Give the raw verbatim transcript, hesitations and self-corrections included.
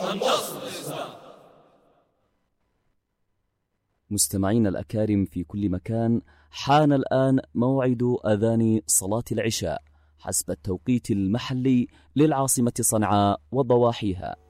مستمعين الأكارم في كل مكان، حان الآن موعد أذان صلاة العشاء حسب التوقيت المحلي للعاصمة صنعاء وضواحيها.